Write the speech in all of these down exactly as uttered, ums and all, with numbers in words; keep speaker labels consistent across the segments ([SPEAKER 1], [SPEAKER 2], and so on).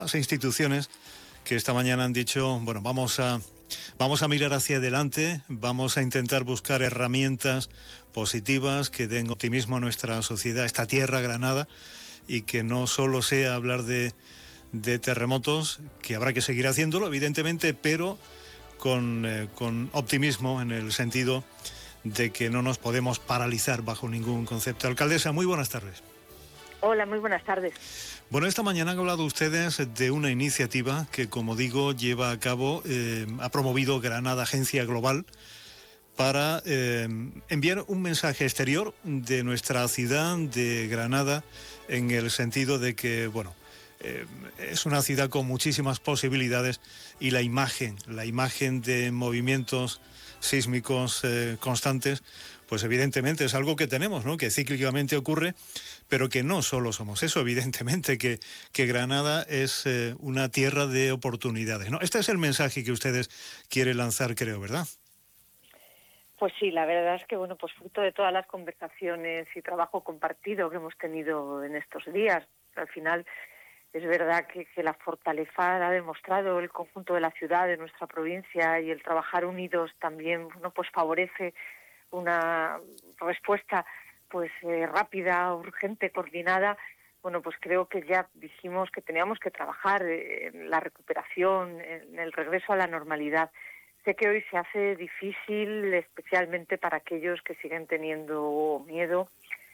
[SPEAKER 1] Las instituciones que esta mañana han dicho, bueno, vamos a, vamos a mirar hacia adelante, vamos a intentar buscar herramientas positivas que den optimismo a nuestra sociedad, esta tierra Granada, y que no solo sea hablar de, de terremotos, que habrá que seguir haciéndolo, evidentemente, pero con, eh, con optimismo en el sentido de que no nos podemos paralizar bajo ningún concepto. Alcaldesa, muy buenas tardes.
[SPEAKER 2] Hola, muy buenas tardes.
[SPEAKER 1] Bueno, esta mañana han hablado ustedes de una iniciativa que, como digo, lleva a cabo, eh, ha promovido Granada Agencia Global para eh, enviar un mensaje exterior de nuestra ciudad, de Granada, en el sentido de que, bueno, eh, es una ciudad con muchísimas posibilidades y la imagen, la imagen de movimientos sísmicos eh, constantes, pues evidentemente es algo que tenemos, ¿no? Que cíclicamente ocurre, pero que no solo somos eso, evidentemente que, que Granada es eh, una tierra de oportunidades, ¿no? Este es el mensaje que ustedes quieren lanzar, creo, ¿verdad?
[SPEAKER 2] Pues sí, la verdad es que, bueno, pues fruto de todas las conversaciones y trabajo compartido que hemos tenido en estos días, al final es verdad que, que la fortaleza la ha demostrado el conjunto de la ciudad, de nuestra provincia, y el trabajar unidos también, bueno, pues favorece una respuesta pues eh, rápida, urgente, coordinada. Bueno, pues creo que ya dijimos que teníamos que trabajar en la recuperación, en el regreso a la normalidad. Sé que hoy se hace difícil, especialmente para aquellos que siguen teniendo miedo,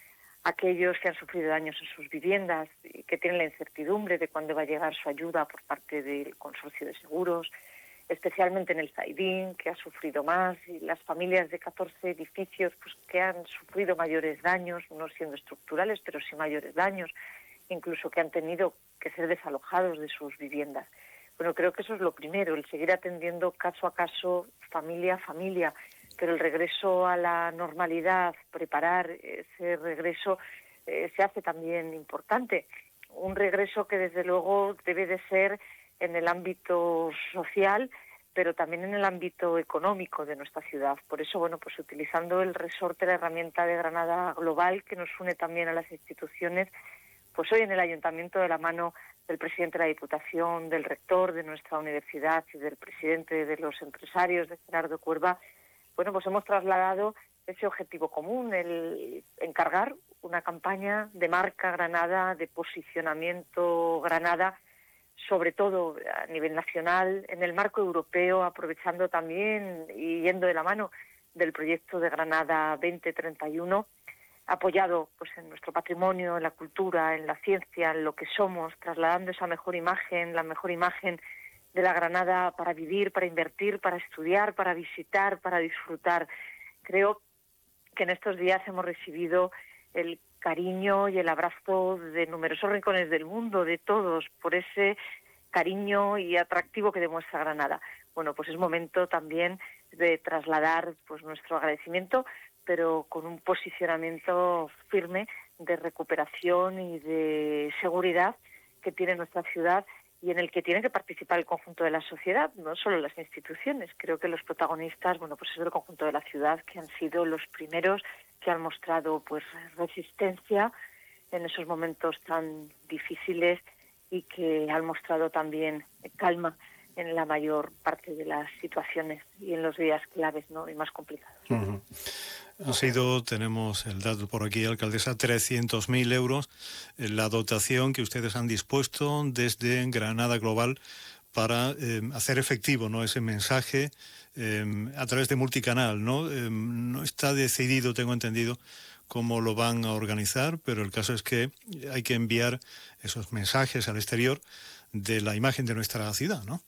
[SPEAKER 2] aquellos que han sufrido daños en sus viviendas y que tienen la incertidumbre de cuándo va a llegar su ayuda por parte del consorcio de seguros, especialmente en el Zaidín, que ha sufrido más, y las familias de catorce edificios pues, que han sufrido mayores daños, no siendo estructurales, pero sí mayores daños, incluso que han tenido que ser desalojados de sus viviendas. Bueno, creo que eso es lo primero, el seguir atendiendo caso a caso, familia a familia, pero el regreso a la normalidad, preparar ese regreso, eh, se hace también importante. Un regreso que desde luego debe de ser en el ámbito social, pero también en el ámbito económico de nuestra ciudad. Por eso, bueno, pues utilizando el resorte, la herramienta de Granada Global, que nos une también a las instituciones, pues hoy en el Ayuntamiento, de la mano del presidente de la Diputación, del rector de nuestra universidad y del presidente de los empresarios, de Gerardo Cuerva, bueno, pues hemos trasladado ese objetivo común, el encargar una campaña de marca Granada, de posicionamiento Granada, sobre todo a nivel nacional, en el marco europeo, aprovechando también y yendo de la mano del proyecto de Granada veinte treinta y uno, apoyado pues en nuestro patrimonio, en la cultura, en la ciencia, en lo que somos, trasladando esa mejor imagen, la mejor imagen de la Granada para vivir, para invertir, para estudiar, para visitar, para disfrutar. Creo que en estos días hemos recibido el cariño y el abrazo de numerosos rincones del mundo, de todos, por ese cariño y atractivo que demuestra Granada. Bueno, pues es momento también de trasladar pues nuestro agradecimiento, pero con un posicionamiento firme de recuperación y de seguridad que tiene nuestra ciudad y en el que tiene que participar el conjunto de la sociedad, no solo las instituciones. Creo que los protagonistas, bueno, pues es el conjunto de la ciudad, que han sido los primeros que han mostrado pues resistencia en esos momentos tan difíciles y que han mostrado también calma en la mayor parte de las situaciones y en los días claves, ¿no?, y más complicados.
[SPEAKER 1] Uh-huh. Ha sido, tenemos el dato por aquí, alcaldesa, trescientos mil euros en la dotación que ustedes han dispuesto desde Granada Global para eh, hacer efectivo, ¿no?, ese mensaje eh, a través de multicanal, ¿no? Eh, no está decidido, tengo entendido, cómo lo van a organizar, pero el caso es que hay que enviar esos mensajes al exterior de la imagen de nuestra ciudad, ¿no?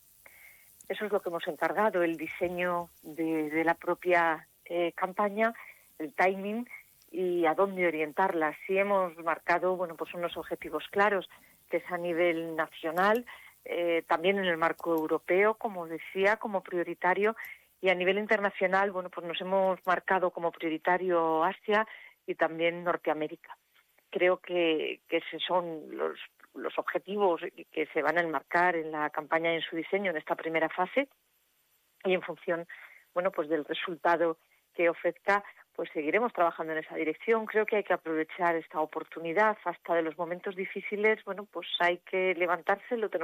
[SPEAKER 2] Eso es lo que hemos encargado, el diseño de, de la propia eh, campaña, el timing y a dónde orientarla. Sí hemos marcado, bueno, pues unos objetivos claros, que es a nivel nacional, eh, también en el marco europeo, como decía, como prioritario, y a nivel internacional, bueno, pues nos hemos marcado como prioritario Asia y también Norteamérica. Creo que, que esos son los los objetivos que se van a enmarcar en la campaña y en su diseño en esta primera fase, y en función, bueno, pues del resultado que ofrezca, pues seguiremos trabajando en esa dirección. Creo que hay que aprovechar esta oportunidad, hasta de los momentos difíciles, bueno, pues hay que levantarse, lo tenemos